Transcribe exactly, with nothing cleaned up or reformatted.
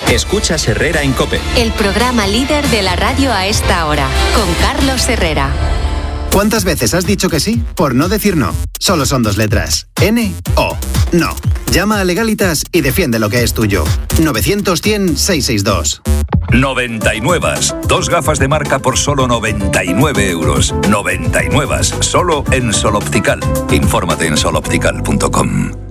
Escuchas Herrera en COPE. El programa líder de la radio a esta hora, con Carlos Herrera. ¿Cuántas veces has dicho que sí por no decir no? Solo son dos letras. N O. No. Llama a Legalitas y defiende lo que es tuyo. novecientos cien seiscientos sesenta y dos. noventa y nueve. Dos gafas de marca por solo noventa y nueve euros. noventa y nueve. Solo en Sol Optical. Infórmate en sol optical punto com.